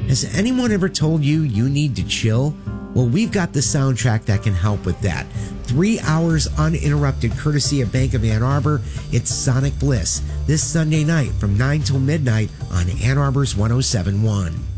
Has anyone ever told you you need to chill? Well, we've got the soundtrack that can help with that. 3 hours uninterrupted courtesy of Bank of Ann Arbor. It's Sonic Bliss this Sunday night from 9 till midnight on Ann Arbor's 107.1.